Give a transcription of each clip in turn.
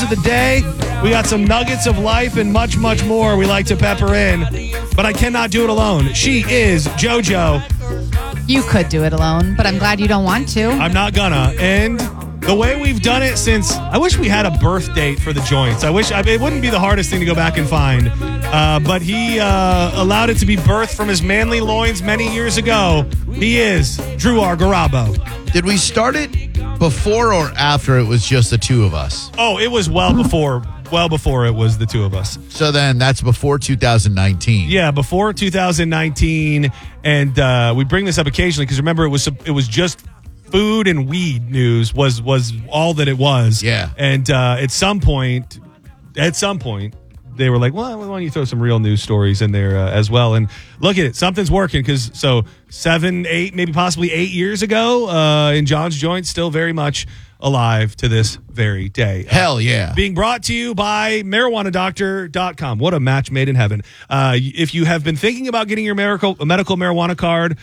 of the day. We got some nuggets of life and much, much more we like to pepper in. But I cannot do it alone. She is JoJo. You could do it alone, but I'm glad you don't want to. I'm not gonna. And the way we've done it since, I wish we had a birth date for the joints. It wouldn't be the hardest thing to go back and find. But he allowed it to be birthed from his manly loins many years ago. He is Drew R. Garabo. Did we start it before or after it was just the two of us? Oh, it was well before it was the two of us. So then that's before 2019. Yeah, before 2019. And we bring this up occasionally because remember, it was just food and weed news was all that it was. Yeah. And at some point, they were like, well, why don't you throw some real news stories in there as well? And look at it. Something's working because 7, 8, maybe possibly 8 years ago, in John's Joint, still very much alive to this very day. Hell yeah. Being brought to you by MarijuanaDoctor.com. What a match made in heaven. If you have been thinking about getting your medical marijuana card,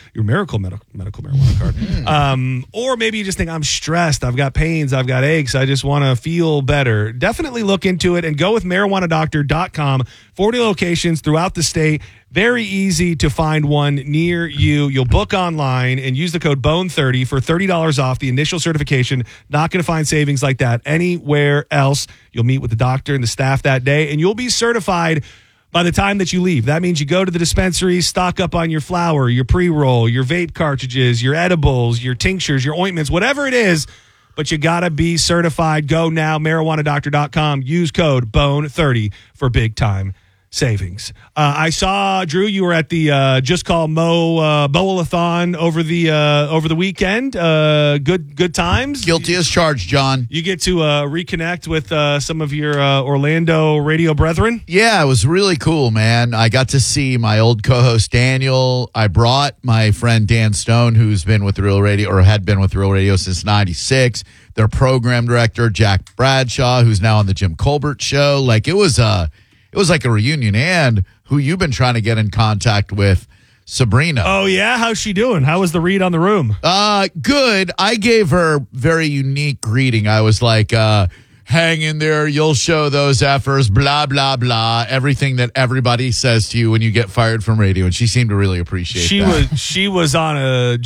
or maybe you just think, I'm stressed, I've got pains, I've got aches, I just want to feel better, definitely look into it and go with MarijuanaDoctor.com. 40 locations throughout the state. Very easy to find one near you. You'll book online and use the code BONE30 for $30 off the initial certification. Not going to find savings like that anywhere else. You'll meet with the doctor and the staff that day, and you'll be certified by the time that you leave. That means you go to the dispensary, stock up on your flower, your pre-roll, your vape cartridges, your edibles, your tinctures, your ointments, whatever it is, but you got to be certified. Go now, MarijuanaDoctor.com. Use code BONE30 for big time savings. I saw, Drew, you were at the Just Call Mo Bowl-a-thon over the weekend. Good times. Guilty as charged, John. You get to reconnect with some of your Orlando radio brethren. Yeah, it was really cool, man. I got to see my old co-host Daniel. I brought my friend Dan Stone, who's been with Real Radio or had been with Real Radio since '96. Their program director, Jack Bradshaw, who's now on the Jim Colbert Show. Like it was like a reunion. And who you've been trying to get in contact with, Sabrina. Oh, yeah? How's she doing? How was the read on the room? Good. I gave her very unique greeting. I was like, hang in there. You'll show those effers, blah, blah, blah. Everything that everybody says to you when you get fired from radio. And she seemed to really appreciate that. She was on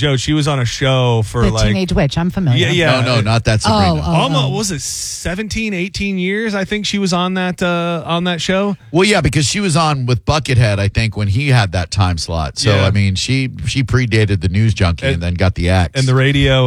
a show for the like Teenage Witch. I'm familiar. Yeah. No, not that Sabrina. Almost, was it 17, 18 years? I think she was on that show. Well, yeah, because she was on with Buckethead, I think, when he had that time slot. So, yeah. I mean, she predated the news junkie and then got the axe. And the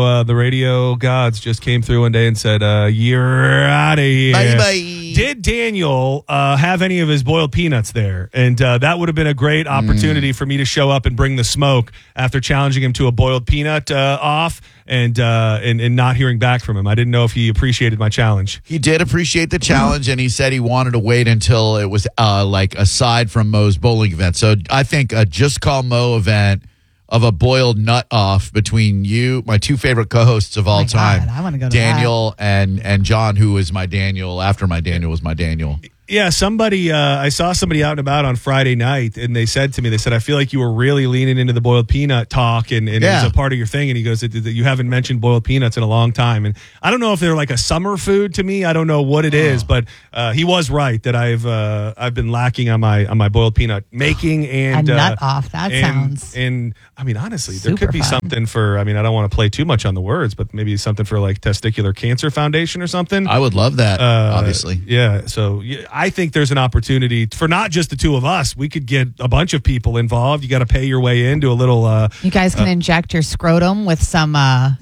radio gods just came through one day and said, you're out of here. Bye-bye. Did Daniel have any of his boiled peanuts there? And that would have been a great opportunity for me to show up and bring the smoke after challenging him to a boiled peanut off and not hearing back from him. I didn't know if he appreciated my challenge. He did appreciate the challenge, and he said he wanted to wait until it was like aside from Mo's bowling event. So I think a Just Call Mo event of a boiled nut off between you, my two favorite co-hosts of all time, God, I want to go to Daniel and John, who is my Daniel after my Daniel was my Daniel. Yeah, I saw somebody out and about on Friday night, and they said to me, I feel like you were really leaning into the boiled peanut talk, and it was a part of your thing. And he goes, you haven't mentioned boiled peanuts in a long time. And I don't know if they're like a summer food to me. I don't know what it is, but he was right that I've been lacking on my boiled peanut making and a nut off. That sounds. And I mean, honestly, there super could be fun. something for. I mean, I don't want to play too much on the words, but maybe something for like Testicular Cancer Foundation or something. I would love that, obviously. Yeah, so I think there's an opportunity for not just the two of us. We could get a bunch of people involved. You got to pay your way into a little. You guys can inject your scrotum with some.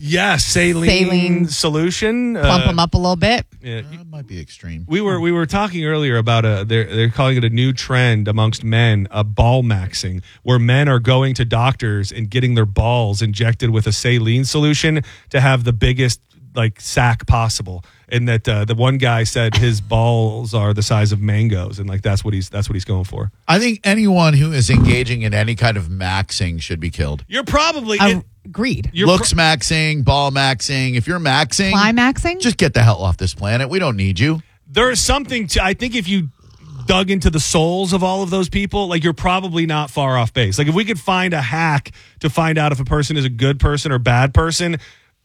Saline solution. Plump them up a little bit. Yeah, That might be extreme. we were talking earlier about they're calling it a new trend amongst men, ball maxing, where men are going to doctors and getting their balls injected with a saline solution to have the biggest like sack possible. And that the one guy said his balls are the size of mangoes, and like that's what he's going for. I think anyone who is engaging in any kind of maxing should be killed. You're probably Agreed. Looks maxing, ball maxing. If you're maxing, Climaxing? just get the hell off this planet. We don't need you. There is something to. I think if you dug into the souls of all of those people, like you're probably not far off base. Like if we could find a hack to find out if a person is a good person or bad person,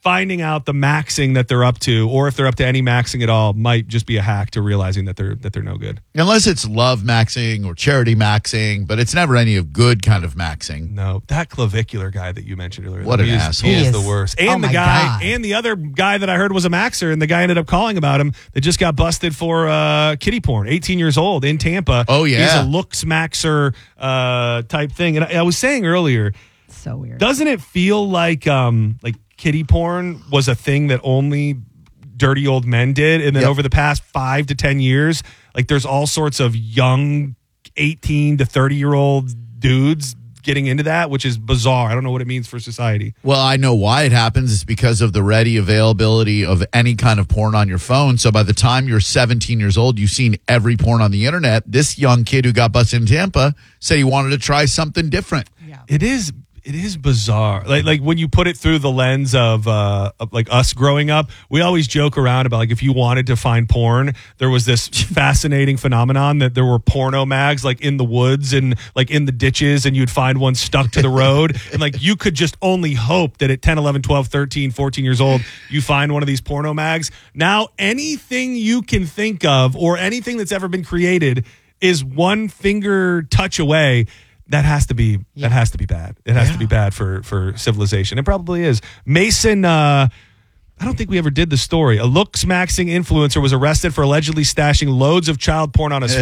finding out the maxing that they're up to, or if they're up to any maxing at all, might just be a hack to realizing that they're no good. Unless it's love maxing or charity maxing, but it's never any of good kind of maxing. No, that clavicular guy that you mentioned earlier. What an he asshole. He is He the is- worst. oh And the my guy, God. and the other guy that I heard was a maxer, and the guy ended up calling about him that just got busted for kiddie porn, 18 years old in Tampa. Oh, yeah. He's a looks maxer type thing. And I was saying earlier, So weird. doesn't it feel like kiddie porn was a thing that only dirty old men did, and then Yep. over the past 5 to 10 years, like there's all sorts of young 18 to 30-year-old dudes getting into that, which is bizarre. I don't know what it means for society. Well, I know why it happens. It's because of the ready availability of any kind of porn on your phone. So by the time you're 17 years old, you've seen every porn on the internet. This young kid who got busted in Tampa said he wanted to try something different. Yeah. It is bizarre. Like when you put it through the lens of like us growing up, we always joke around about like if you wanted to find porn, there was this fascinating phenomenon that there were porno mags like in the woods and like in the ditches, and you'd find one stuck to the road, and like you could just only hope that at 10, 11, 12, 13, 14 years old, you find one of these porno mags. Now anything you can think of or anything that's ever been created is one finger touch away. That has to be bad. It has to be bad for civilization. It probably is. Mason, I don't think we ever did the story. A looks maxing influencer was arrested for allegedly stashing loads of child porn on his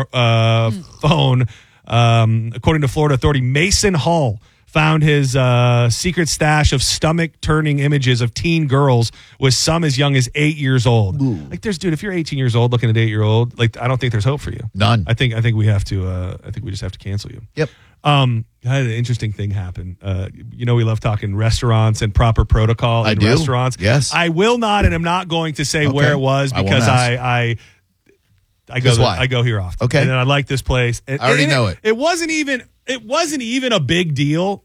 phone. According to Florida Authority, Mason Hall found his secret stash of stomach-turning images of teen girls with some as young as 8 years old. Ooh. Like, dude, if you're 18 years old looking at 8-year-old, like, I don't think there's hope for you. None. I think we have to. I think we just have to cancel you. Yep. I had an interesting thing happen. We love talking restaurants and proper protocol in do. restaurants. Yes. I will not, and I'm not going to say Okay. where it was I won't because ask. I go here often. Okay. And I like this place. I already know it. It wasn't even a big deal.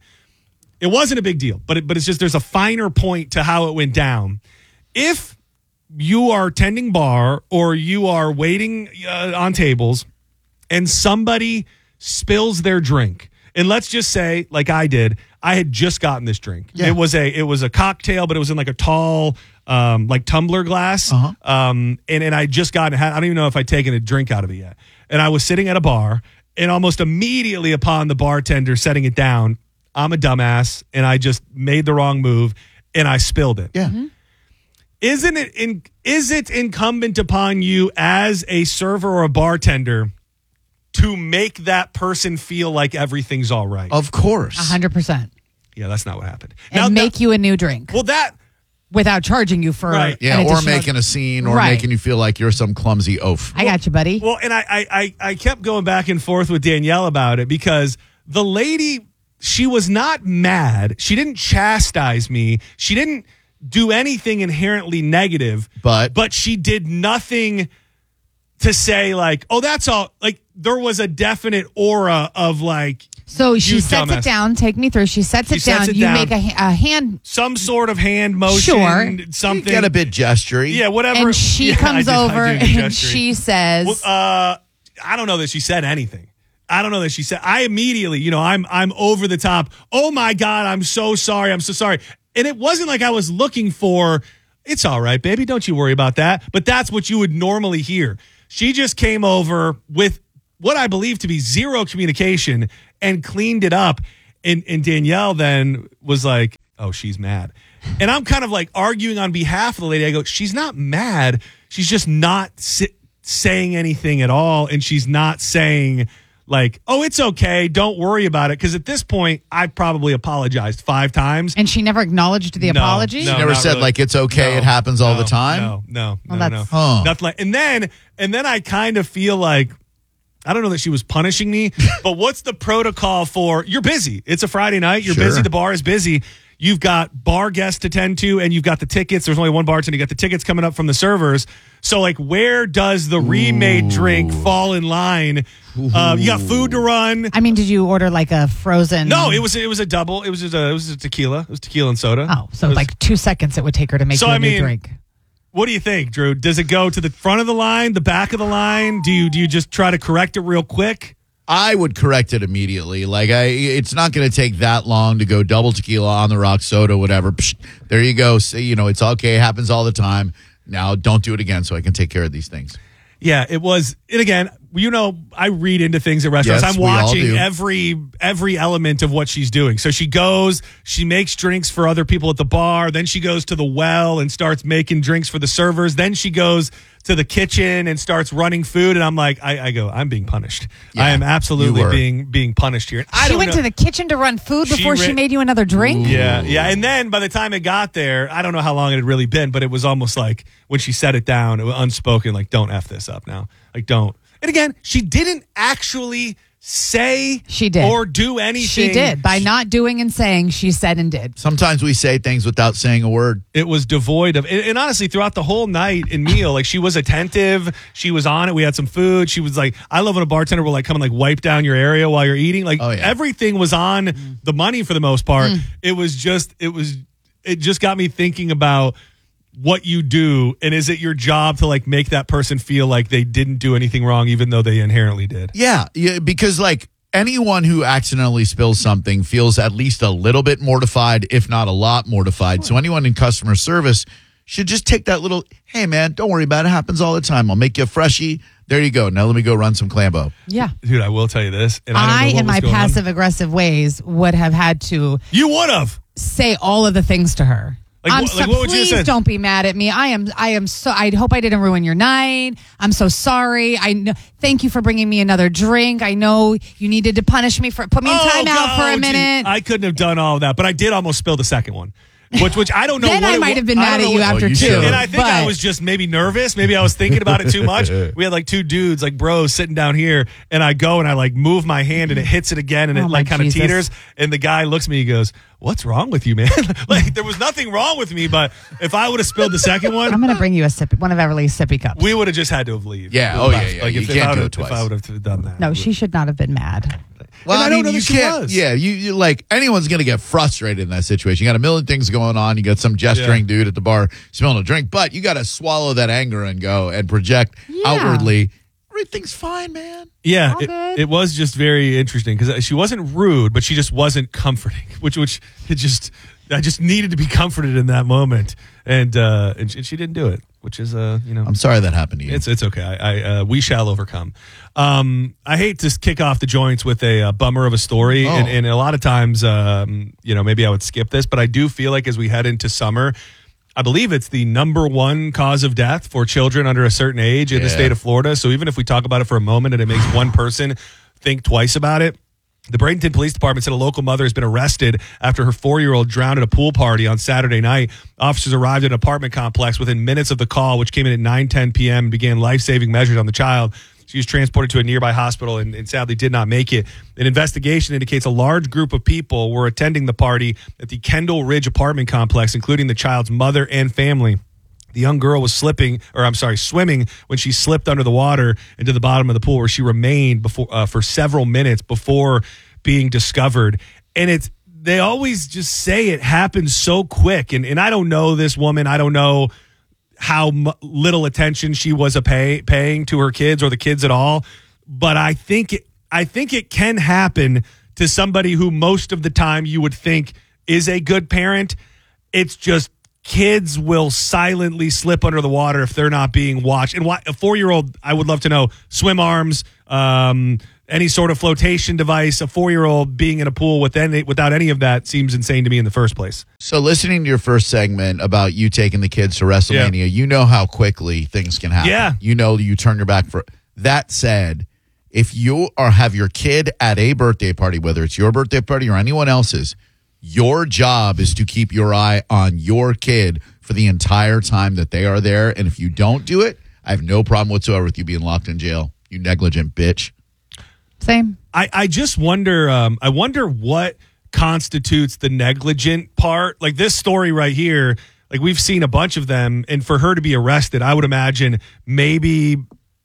It wasn't a big deal, but it's just there's a finer point to how it went down. If you are tending bar or you are waiting on tables and somebody spills their drink, and let's just say, like I did, I had just gotten this drink. Yeah. It was a cocktail, but it was in like a tall like tumbler glass. Uh-huh. And I just got it. I don't even know if I'd taken a drink out of it yet. And I was sitting at a bar, and almost immediately upon the bartender setting it down, I'm a dumbass, and I just made the wrong move, and I spilled it. Yeah. Mm-hmm. Is it incumbent upon you as a server or a bartender to make that person feel like everything's all right? Of course. 100%. Yeah, that's not what happened. And make you a new drink well, that without charging you for Right. Yeah, an or additional- making a scene or Right. making you feel like you're some clumsy oaf. I got you, buddy. well, and I kept going back and forth with Danielle about it because the lady, she was not mad. She didn't chastise me. She didn't do anything inherently negative, but she did nothing to say like, oh, that's all. Like there was a definite aura of like, So she you sets dumbass. it down. Take me through. She sets it She sets down. it You down. make a hand, some sort of hand motion, Sure. something. You get a bit gestury. Yeah, whatever. and she Yeah, comes I do over the and gesturing. she says, Well, I don't know that she said anything. I don't know that she said. I immediately, I'm over the top. Oh my God, I'm so sorry. I'm so sorry. And it wasn't like I was looking for. It's all right, baby. Don't you worry about that. But that's what you would normally hear. She just came over with what I believe to be zero communication and cleaned it up. And Danielle then was like, oh, she's mad. And I'm kind of like arguing on behalf of the lady. I go, she's not mad. She's just not saying anything at all. And she's not saying like, oh, it's okay. Don't worry about it. Because at this point, I probably apologized 5 times. and she never acknowledged the No, apology. no. You never not said really. like it's okay, No, it happens all no, the time. No. that's- Huh. Nothing like, and then I kind of feel like, I don't know that she was punishing me, but what's the protocol for, you're busy. It's a Friday night. You're Sure. busy. The bar is busy. You've got bar guests to tend to, and you've got the tickets. There's only one bartender. You got the tickets coming up from the servers. So, like, where does the remade drink fall in line? You got food to run. I mean, did you order like a frozen? No, it was a double. It was a tequila. It was tequila and soda. Oh, so It was- like 2 seconds it would take her to make So, you a I new mean, drink. What do you think, Drew? Does it go to the front of the line, the back of the line? Do you just try to correct it real quick? I would correct it immediately. Like, it's not going to take that long to go double tequila on the rock, soda, whatever. Psh, there you go. So, it's okay. It happens all the time. Now, don't do it again so I can take care of these things. Yeah, it was. And again, I read into things at restaurants. Yes, I'm we all watching do. every element of what she's doing. So she goes, she makes drinks for other people at the bar. Then she goes to the well and starts making drinks for the servers. Then she goes to the kitchen and starts running food. And I'm like, I'm being punished. Yeah, I am absolutely being punished here. And She went to the kitchen to run food before she made you another drink? Yeah. And then by the time it got there, I don't know how long it had really been, but it was almost like when she set it down, it was unspoken, like, don't F this up now. Like, don't. And again, she didn't actually say she did or do anything. She did. By not doing and saying, she said and did. Sometimes we say things without saying a word. It was devoid of, and honestly, throughout the whole night and meal, like, she was attentive. She was on it. We had some food. She was like, I love when a bartender will, like, come and, like, wipe down your area while you're eating. Like, everything was on the money for the most part. It just got me thinking about what you do, and is it your job to, like, make that person feel like they didn't do anything wrong even though they inherently did? Yeah, because, like, anyone who accidentally spills something feels at least a little bit mortified, if not a lot mortified. So anyone in customer service should just take that little, hey, man, don't worry about it. It happens all the time. I'll make you a freshie. There you go. Now let me go run some Clambo. Yeah. Dude, I will tell you this. And I don't know in my passive-aggressive ways, would have had to... You would have. ...say all of the things to her. What would you say? Please don't be mad at me. I am so. I hope I didn't ruin your night. I'm so sorry. Thank you for bringing me another drink. I know you needed to put me in timeout for a minute. I couldn't have done all of that, but I did almost spill the second one. Which I don't know. Then I might have been mad at you after two. And I think I was just maybe nervous. Maybe I was thinking about it too much. We had like two dudes, like bros, sitting down here, and I go and I like move my hand and it hits it again, and it like kind of teeters. And the guy looks at me, he goes, "What's wrong with you, man?" Like, there was nothing wrong with me, but if I would have spilled the second one, I'm going to bring you one of Everly's sippy cups. We would have just had to have leave. Yeah. Like, you can't do it twice. If I would have done that. No, she should not have been mad. Well, I don't know that she was. Yeah, you like, anyone's going to get frustrated in that situation. You got a million things going on. You got some gesturing dude at the bar spilling a drink, but you got to swallow that anger and go and project outwardly. Everything's fine, man. Yeah, it was just very interesting because she wasn't rude, but she just wasn't comforting, which I just needed to be comforted in that moment, and she didn't do it, which is I'm sorry that happened to you. It's okay. We shall overcome. I hate to kick off the joints with a bummer of a story, and a lot of times, maybe I would skip this, but I do feel like as we head into summer, I believe it's the number one cause of death for children under a certain age in the state of Florida. So even if we talk about it for a moment and it makes one person think twice about it, the Bradenton Police Department said a local mother has been arrested after her 4-year-old drowned at a pool party on Saturday night. Officers arrived at an apartment complex within minutes of the call, which came in at 9:10 p.m. and began life-saving measures on the child. She was transported to a nearby hospital and sadly did not make it. An investigation indicates a large group of people were attending the party at the Kendall Ridge apartment complex, including the child's mother and family. The young girl was swimming when she slipped under the water into the bottom of the pool, where she remained for several minutes before being discovered. And they always just say it happened so quick. And I don't know this woman. I don't know how little attention she was paying to her kids or the kids at all. But I think it can happen to somebody who most of the time you would think is a good parent. It's just kids will silently slip under the water if they're not being watched. And a 4-year-old, I would love to know, swim arms, any sort of flotation device. A 4-year-old being in a pool without any of that seems insane to me in the first place. So listening to your first segment about you taking the kids to WrestleMania, you know how quickly things can happen. Yeah. You know you turn your back for that. Said, if you have your kid at a birthday party, whether it's your birthday party or anyone else's, your job is to keep your eye on your kid for the entire time that they are there. And if you don't do it, I have no problem whatsoever with you being locked in jail. You negligent bitch. Same. I just wonder, I wonder what constitutes the negligent part. Like this story right here, like we've seen a bunch of them, and for her to be arrested, I would imagine maybe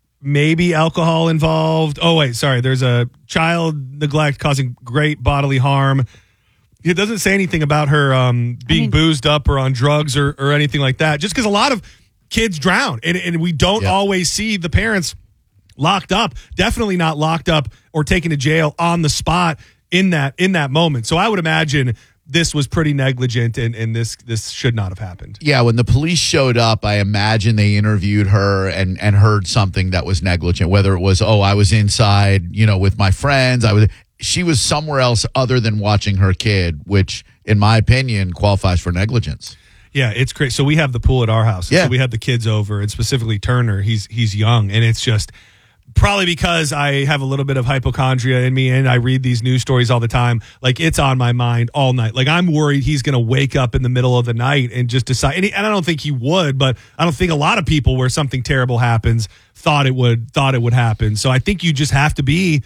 alcohol involved. Oh, wait, sorry. There's a child neglect causing great bodily harm. It doesn't say anything about her being boozed up or on drugs or anything like that, just because a lot of kids drown, and we don't always see the parents locked up. Definitely not locked up or taken to jail on the spot in that moment. So I would imagine this was pretty negligent, and this should not have happened. Yeah, when the police showed up, I imagine they interviewed her and heard something that was negligent, whether it was, I was inside, with my friends. She was somewhere else other than watching her kid, which, in my opinion, qualifies for negligence. Yeah, it's great. So we have the pool at our house. Yeah. So we had the kids over, and specifically Turner. He's young, and it's just probably because I have a little bit of hypochondria in me, and I read these news stories all the time. Like, it's on my mind all night. Like, I'm worried he's going to wake up in the middle of the night and just decide. And I don't think he would, but I don't think a lot of people, where something terrible happens, thought it would happen. So I think you just have to be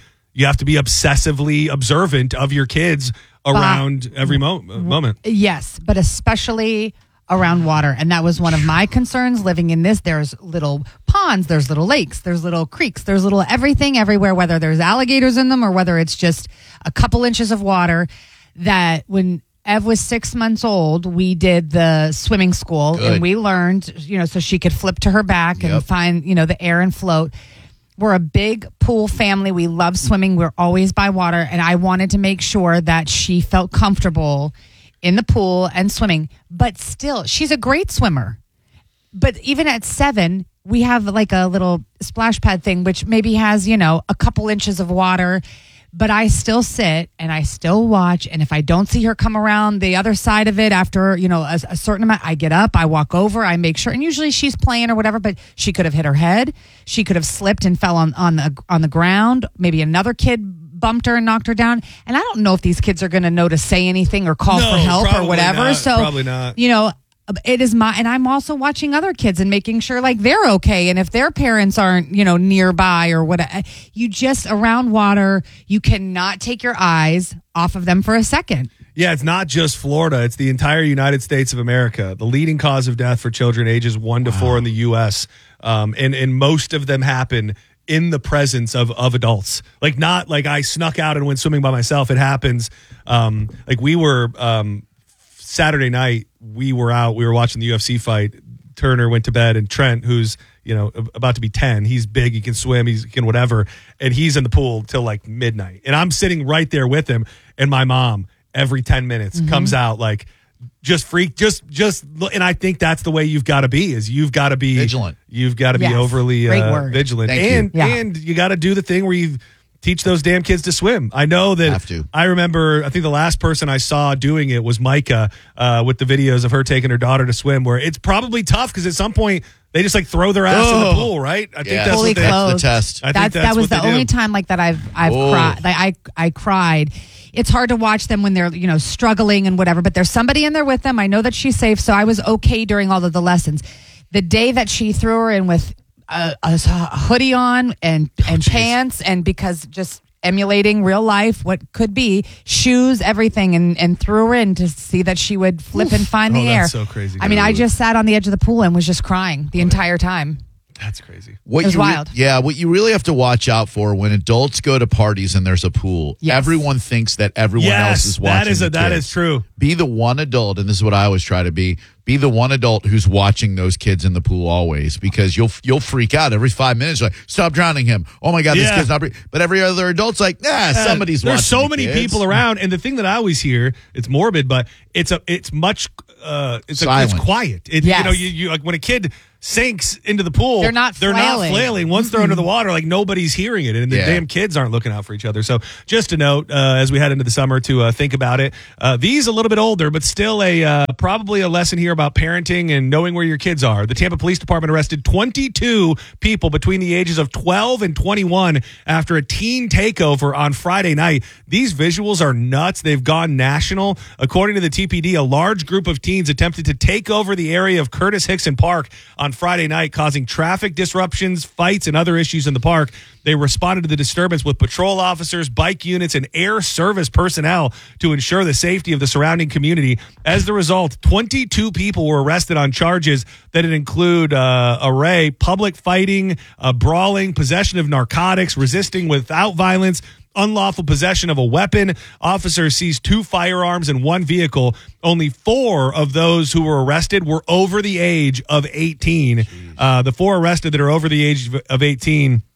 obsessively observant of your kids around every moment. Yes, but especially around water. And that was one of my concerns living in this. There's little ponds, there's little lakes, there's little creeks, there's little everything everywhere, whether there's alligators in them or whether it's just a couple inches of water. That when Ev was 6 months old, we did the swimming school. Good. And we learned, so she could flip to her back and find, the air and float. We're a big pool family. We love swimming. We're always by water. And I wanted to make sure that she felt comfortable in the pool and swimming. But still, she's a great swimmer. But even at 7, we have like a little splash pad thing, which maybe has, a couple inches of water. But I still sit and I still watch. And if I don't see her come around the other side of it after, a certain amount, I get up, I walk over, I make sure. And usually she's playing or whatever, but she could have hit her head. She could have slipped and fell on the ground. Maybe another kid bumped her and knocked her down. And I don't know if these kids are going to know to say anything or call for help or whatever. Not, so, probably not. It is and I'm also watching other kids and making sure like they're okay. And if their parents aren't, nearby or whatever, you just around water, you cannot take your eyes off of them for a second. Yeah, it's not just Florida. It's the entire United States of America. The leading cause of death for children ages 1 to 4 in the U.S. And most of them happen in the presence of adults. Like, not like I snuck out and went swimming by myself. It happens. Like we were Saturday night, we were watching the UFC fight. Turner went to bed, and Trent, who's about to be 10, he's big, he can swim, he can whatever, and he's in the pool till like midnight. And I'm sitting right there with him, and my mom every 10 minutes comes out like just and I think that's the way you've got to be, is you've got to be vigilant. You've got to be overly vigilant. And you got to do the thing where you teach those damn kids to swim. I know that. I remember, I think the last person I saw doing it was Micah with the videos of her taking her daughter to swim, where it's probably tough because at some point they just like throw their ass in the pool, right? I think that's fully the test. That was the only time like that I've cried. Like I cried. It's hard to watch them when they're struggling and whatever, but there's somebody in there with them. I know that she's safe, so I was okay during all of the lessons. The day that she threw her in with a hoodie on and pants, and because just emulating real life, what could be shoes, everything, and threw her in to see that she would flip and find the air. That's so crazy. I mean, I just sat on the edge of the pool and was just crying the entire time. That's crazy. It was wild. What you really have to watch out for when adults go to parties and there's a pool, everyone thinks that everyone else is watching. That is true. Be the one adult, and this is what I always try to be the one adult who's watching those kids in the pool always, because you'll freak out every 5 minutes. Like, stop drowning him. Oh my God, this kid's not breathing. But every other adult's like, somebody's watching. There's so many people around, and the thing that I always hear, it's morbid, but it's quiet. You like when a kid sinks into the pool, they're not flailing. Once they're under the water, like nobody's hearing it, and the damn kids aren't looking out for each other. So just a note as we head into the summer to think about it. These a little bit older, but still probably a lesson here about parenting and knowing where your kids are. The Tampa Police Department arrested 22 people between the ages of 12 and 21 after a teen takeover on Friday night. These visuals are nuts. They've gone national. According to the TPD, a large group of teens attempted to take over the area of Curtis Hickson Park on Friday night, causing traffic disruptions, fights, and other issues in the park. They responded to the disturbance with patrol officers, bike units, and air service personnel to ensure the safety of the surrounding community. As the result, 22 people were arrested on charges that include public fighting, brawling, possession of narcotics, resisting without violence, unlawful possession of a weapon. Officers seized 2 firearms and 1 vehicle. Only 4 of those who were arrested were over the age of 18. The 4 arrested that are over the age of 18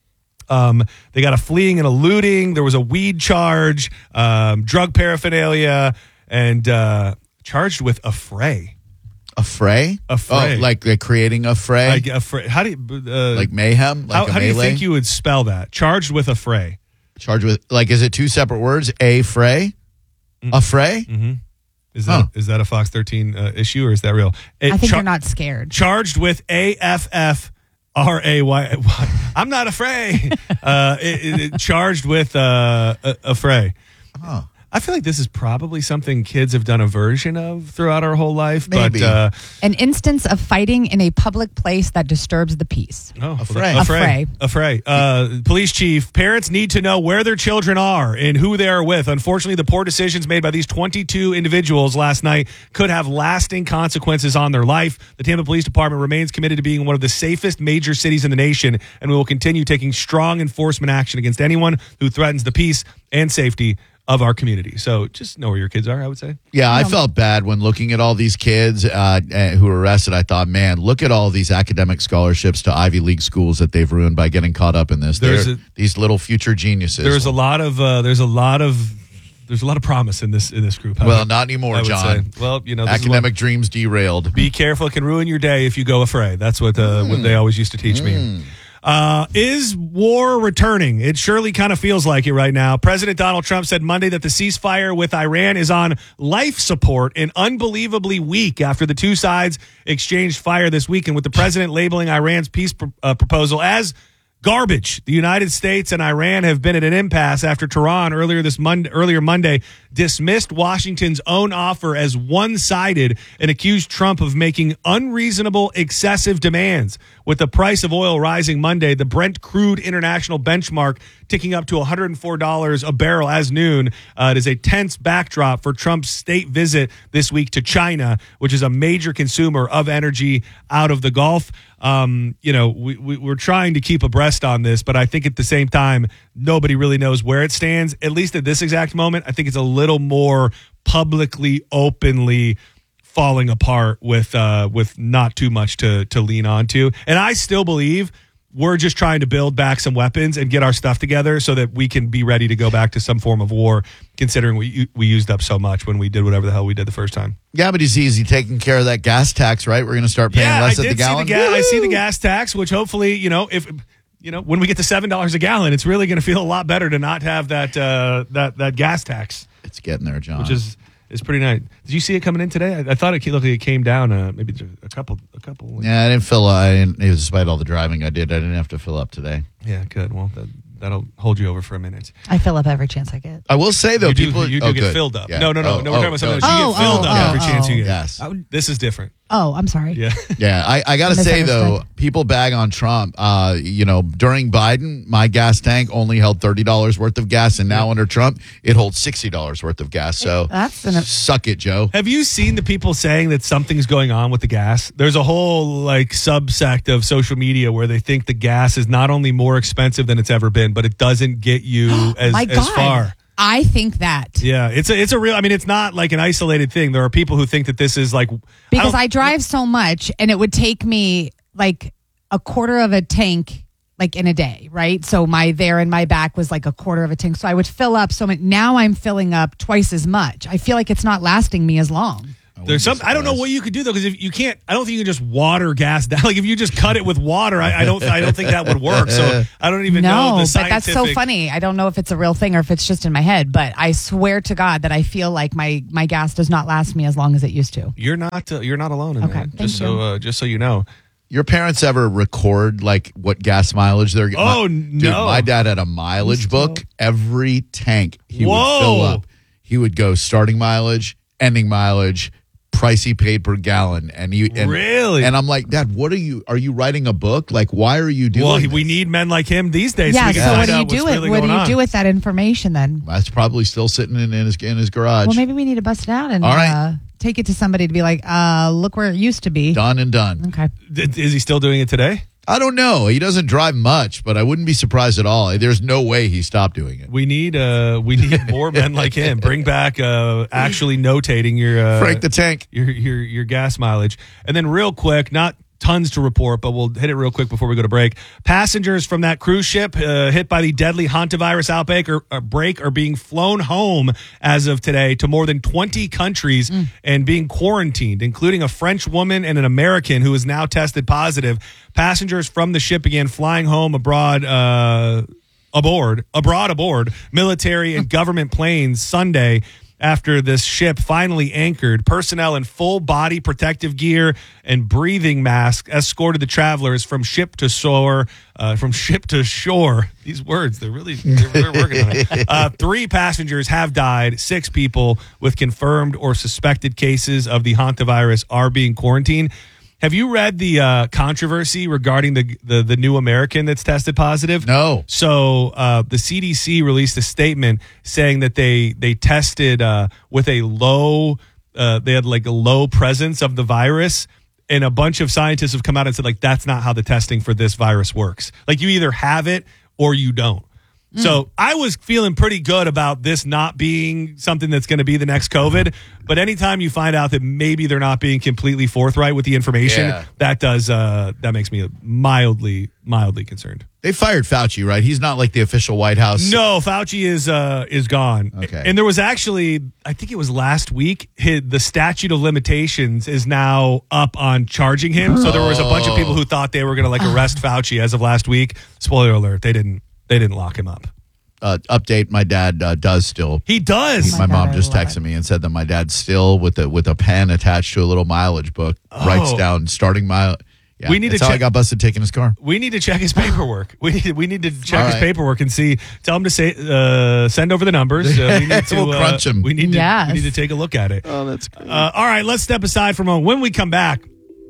They got a fleeing and a looting. There was a weed charge, drug paraphernalia, and charged with affray. Affray? Affray. Oh, like they're creating a fray? Like affray. How do you like mayhem? Like how do you think you would spell that? Charged with affray. Charged with, like, is it two separate words? A fray? Affray? Mm-hmm. Is that a Fox 13 issue, or is that real? I think you're not scared. Charged with AFFRAY. I'm not afraid. Charged with affray. Oh. I feel like this is probably something kids have done a version of throughout our whole life. Maybe. But an instance of fighting in a public place that disturbs the peace. Affray. Police chief, parents need to know where their children are and who they are with. Unfortunately, the poor decisions made by these 22 individuals last night could have lasting consequences on their life. The Tampa Police Department remains committed to being one of the safest major cities in the nation, and we will continue taking strong enforcement action against anyone who threatens the peace and safety of our community. So just know where your kids are, I would say. Yeah, I felt bad when looking at all these kids who were arrested. I thought, man, look at all these academic scholarships to Ivy League schools that they've ruined by getting caught up in this. These little future geniuses. There's a lot of promise in this group. Well, not anymore, John. Say. Well, academic dreams derailed. Be careful; it can ruin your day if you go affray. That's what they always used to teach me. Is war returning? It surely kind of feels like it right now. President Donald Trump said Monday that the ceasefire with Iran is on life support and unbelievably weak after the two sides exchanged fire this weekend, with the president labeling Iran's peace proposal as garbage. The United States and Iran have been at an impasse after Tehran earlier Monday dismissed Washington's own offer as one-sided and accused Trump of making unreasonable, excessive demands. With the price of oil rising Monday, the Brent crude international benchmark ticking up to $104 a barrel as noon. It is a tense backdrop for Trump's state visit this week to China, which is a major consumer of energy out of the Gulf. We're trying to keep abreast on this, but I think at the same time, nobody really knows where it stands. At least at this exact moment, I think it's a little more publicly, openly falling apart with not too much to lean onto. And I still believe we're just trying to build back some weapons and get our stuff together so that we can be ready to go back to some form of war, considering we used up so much when we did whatever the hell we did the first time. Yeah, but he's easy taking care of that gas tax, right? We're going to start paying less at the gallon. I see the gas tax, which hopefully, if when we get to $7 a gallon, it's really going to feel a lot better to not have that gas tax. It's getting there, John. Which is pretty nice. Did you see it coming in today? I thought it looked like it came down maybe a couple. Yeah, I didn't fill up. Despite all the driving I didn't have to fill up today. Yeah, good. Well, that'll hold you over for a minute. I fill up every chance I get. I will say, though, you do get filled up. Yeah. No. We're talking about something else. You get filled up every chance you get. Yes. This is different. Oh, I'm sorry. Yeah. Yeah, I got to say, though, people bag on Trump. During Biden, my gas tank only held $30 worth of gas, and now under Trump, it holds $60 worth of gas. So suck it, Joe. Have you seen the people saying that something's going on with the gas? There's a whole subsect of social media where they think the gas is not only more expensive than it's ever been, but it doesn't get you as far. I think that. Yeah, it's a real. I mean, it's not like an isolated thing. There are people who think that this is because I drive so much, and it would take me like a quarter of a tank, in a day, right? So my there and my back was like a quarter of a tank. So I would fill up so much. Now I'm filling up twice as much. I feel like it's not lasting me as long. There's some. I don't know what you could do though, because if you can't, I don't think you can just water gas down. Like if you just cut it with water, I don't think that would work. So I don't even know the scientific. But that's so funny. I don't know if it's a real thing or if it's just in my head. But I swear to God that I feel like my gas does not last me as long as it used to. You're not alone in that. Just so you know. Your parents ever record what gas mileage they're getting? Oh, Dude, no. My dad had a mileage book. Every tank he would fill up. He would go starting mileage, ending mileage, price he paid per gallon. Really? And I'm like, Dad, what are you writing a book? Why are you doing this? We need men like him these days. Yeah, so what do you do what do you do with that information then? That's probably still sitting in his garage. Well, maybe we need to bust it out and all right. Take it to somebody to be like, look where it used to be. Done and done. Okay. Is he still doing it today? I don't know. He doesn't drive much, but I wouldn't be surprised at all. There's no way he stopped doing it. We need more men like him. Bring back actually notating your Frank the Tank, your gas mileage. And then real quick, not tons to report, but we'll hit it real quick before we go to break. Passengers from that cruise ship hit by the deadly hantavirus outbreak are being flown home as of today to more than 20 countries and being quarantined, including a French woman and an American who is now tested positive. Passengers from the ship began flying home aboard military and government planes Sunday after this ship finally anchored. Personnel in full body protective gear and breathing masks escorted the travelers from ship to shore. These words, they're working on it. 3 passengers have died. 6 people with confirmed or suspected cases of the hantavirus are being quarantined. Have you read the controversy regarding the new American that's tested positive? No. So the CDC released a statement saying that they tested with a low, they had like a low presence of the virus, and a bunch of scientists have come out and said like that's not how the testing for this virus works. Like you either have it or you don't. So I was feeling pretty good about this not being something that's going to be the next COVID. But anytime you find out that maybe they're not being completely forthright with the information, that makes me mildly concerned. They fired Fauci, right? He's not like the official White House. No, Fauci is gone. Okay. And there was actually, I think it was last week, the statute of limitations is now up on charging him. So there was a bunch of people who thought they were going to like arrest Fauci as of last week. Spoiler alert, they didn't lock him up. Update: my dad does still. He does. My mom just texted me and said that my dad still, with a pen attached to a little mileage book, writes down starting mile. Yeah, that's how I got busted taking his car. We need to check his paperwork. We need to check his paperwork and see. Tell him to send over the numbers. We need to we'll crunch him. We need to take a look at it. Oh, that's great. All right, let's step aside for a moment. When we come back,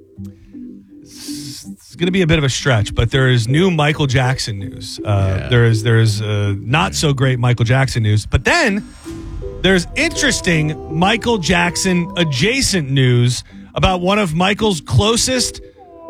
it's going to be a bit of a stretch, but there is new Michael Jackson news. There is not so great Michael Jackson news, but then there's interesting Michael Jackson adjacent news about one of Michael's closest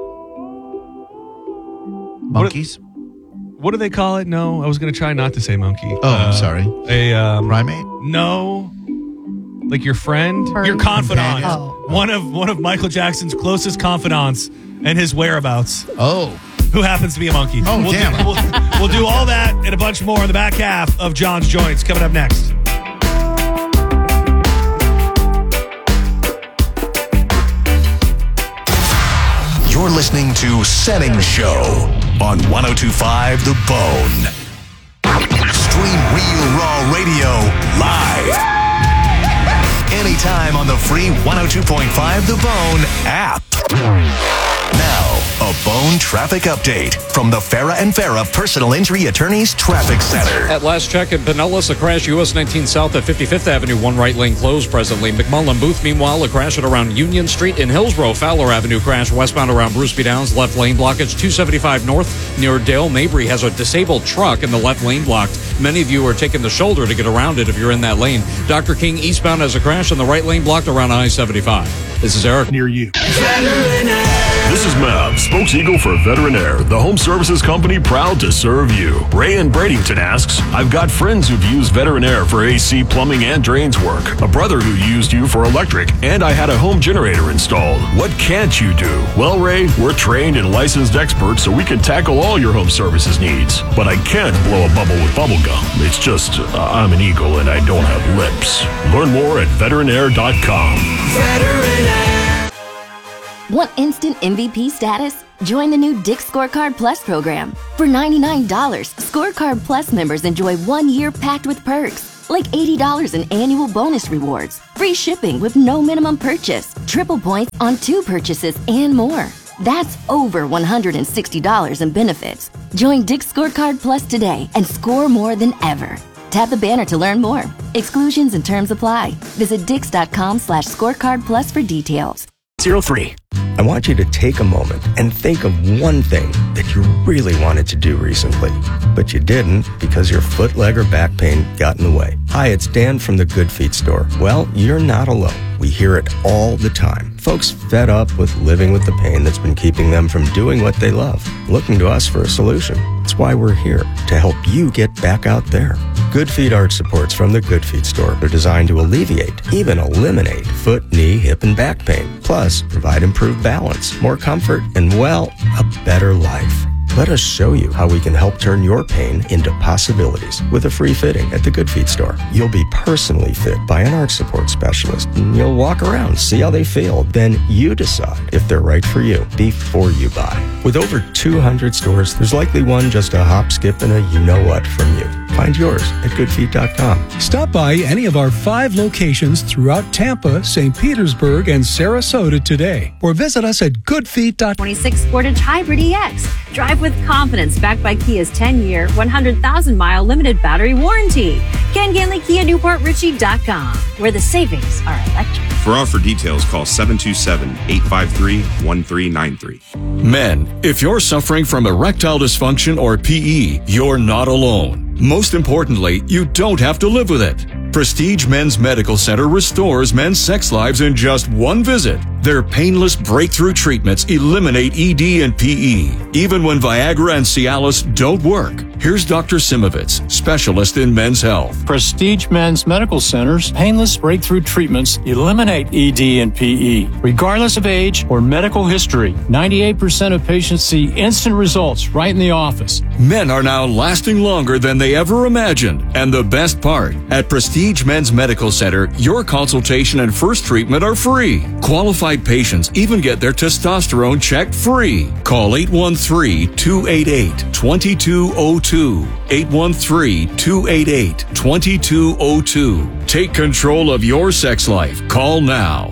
monkeys. What do they call it? No, I was going to try not to say monkey. Oh, I'm sorry. A primate? No, like your friend, your confidant. One of Michael Jackson's closest confidants and his whereabouts. Oh. Who happens to be a monkey. Oh, damn. We'll do all that and a bunch more in the back half of John's Joints coming up next. You're listening to Setting Show on 102.5 The Bone. Stream Real Raw Radio live. Anytime on the free 102.5 The Bone app. Now, a Bone traffic update from the Farah and Farah Personal Injury Attorneys Traffic Center. At last check in Pinellas, a crash US 19 South at 55th Avenue, one right lane closed presently. McMullen Booth, meanwhile, a crash at around Union Street in Hillsborough. Fowler Avenue crash westbound around Bruceby Downs, left lane blockage. 275 north near Dale Mabry has a disabled truck in the left lane blocked. Many of you are taking the shoulder to get around it if you're in that lane. Dr. King eastbound has a crash in the right lane blocked around I-75. This is Eric. Near you. This is Mav, spokes-eagle for Veterinaire, the home services company proud to serve you. Ray in Bradenton asks, I've got friends who've used Veterinaire for AC, plumbing, and drains work. A brother who used you for electric, and I had a home generator installed. What can't you do? Well, Ray, we're trained and licensed experts, so we can tackle all your home services needs. But I can't blow a bubble with bubble gum. It's just, I'm an eagle and I don't have lips. Learn more at veterinaire.com. Veterinaire. Want instant MVP status? Join the new Dick's Scorecard Plus program. For $99, Scorecard Plus members enjoy 1 year packed with perks, like $80 in annual bonus rewards, free shipping with no minimum purchase, triple points on 2 purchases, and more. That's over $160 in benefits. Join Dick's Scorecard Plus today and score more than ever. Tap the banner to learn more. Exclusions and terms apply. Visit dix.com/scorecard plus for details. 03. I want you to take a moment and think of one thing that you really wanted to do recently, but you didn't because your foot, leg, or back pain got in the way. Hi, it's Dan from the Good Feet store. Well, you're not alone. We hear it all the time. Folks fed up with living with the pain that's been keeping them from doing what they love, looking to us for a solution. That's why we're here, to help you get back out there. Good Feet arch supports from the Good Feet store are designed to alleviate, even eliminate, foot, knee, hip, and back pain. Plus, provide improved balance, more comfort, and, well, a better life. Let us show you how we can help turn your pain into possibilities with a free fitting at the Good Feet store. You'll be personally fit by an arch support specialist, and you'll walk around, see how they feel. Then you decide if they're right for you before you buy. With over 200 stores, there's likely one just a hop, skip, and a you-know-what from you. Find yours at goodfeet.com. Stop by any of our 5 locations throughout Tampa, St. Petersburg, and Sarasota today, or visit us at goodfeet.com. 26 Sportage Hybrid EX. Drive with confidence, backed by Kia's 10-year, 100,000-mile limited battery warranty. Ken Ganley, Kia, NewportRichy.com, where the savings are electric. For offer details, call 727-853-1393. Men, if you're suffering from erectile dysfunction or PE, you're not alone. Most importantly, you don't have to live with it. Prestige Men's Medical Center restores men's sex lives in just one visit. Their painless breakthrough treatments eliminate ED and PE, even when Viagra and Cialis don't work. Here's Dr. Simovitz, specialist in men's health. Prestige Men's Medical Center's painless breakthrough treatments eliminate ED and PE, regardless of age or medical history. 98% of patients see instant results right in the office. Men are now lasting longer than they ever imagined. And the best part, at Prestige Men's Medical Center, your consultation and first treatment are free. Qualified patients even get their testosterone checked free. Call 813-288-2202. 813-288-2202. Take control of your sex life. Call now.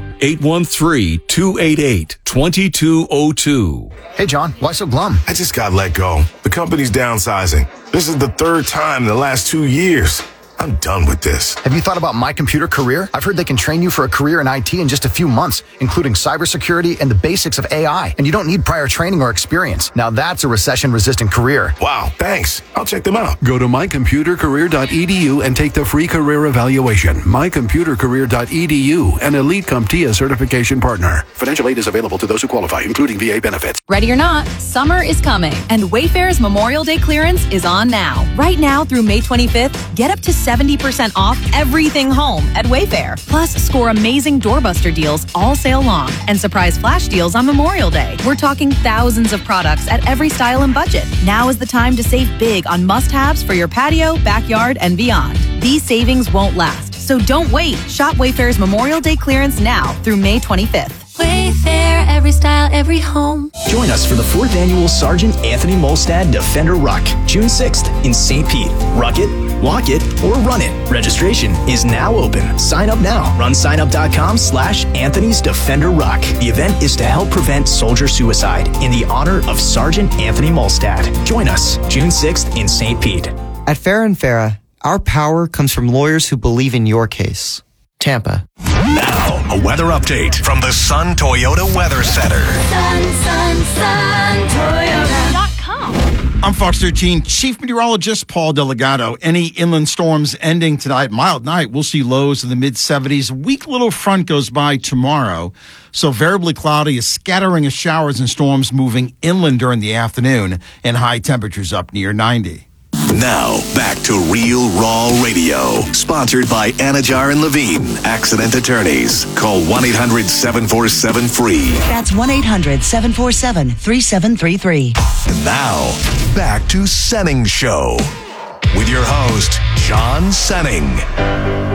813-288-2202. Hey, John, why so glum? I just got let go. The company's downsizing. This is the 3rd time in the last 2 years. I'm done with this. Have you thought about My Computer Career? I've heard they can train you for a career in IT in just a few months, including cybersecurity and the basics of AI. And you don't need prior training or experience. Now that's a recession-resistant career. Wow, thanks. I'll check them out. Go to mycomputercareer.edu and take the free career evaluation. Mycomputercareer.edu, an Elite CompTIA certification partner. Financial aid is available to those who qualify, including VA benefits. Ready or not, summer is coming, and Wayfair's Memorial Day clearance is on now. Right now through May 25th, get up to 70% off everything home at Wayfair. Plus, score amazing doorbuster deals all sale long and surprise flash deals on Memorial Day. We're talking thousands of products at every style and budget. Now is the time to save big on must-haves for your patio, backyard, and beyond. These savings won't last, so don't wait. Shop Wayfair's Memorial Day clearance now through May 25th. Wayfair, every style, every home. Join us for the 4th annual Sergeant Anthony Molstad Defender Ruck, June 6th in St. Pete. Ruck it, walk it, or run it. Registration is now open. Sign up now. RunSignup.com/Anthony's Defender Ruck. The event is to help prevent soldier suicide in the honor of Sergeant Anthony Molstad. Join us June 6th in St. Pete. At Farrah & Farrah, our power comes from lawyers who believe in your case. Tampa. Now, a weather update from the Sun Toyota Weather Center. Sun, Toyota.com. I'm Fox 13 Chief Meteorologist Paul Delgado. Any inland storms ending tonight. Mild night. We'll see lows in the mid-70s. Weak little front goes by tomorrow. So variably cloudy, a scattering of showers and storms moving inland during the afternoon, and high temperatures up near 90. Now, back to Real Raw Radio. Sponsored by Anajar and Levine, Accident Attorneys. Call 1-800-747-FREE. That's 1-800-747-3733. And now, back to Senning Show. With your host, John Senning.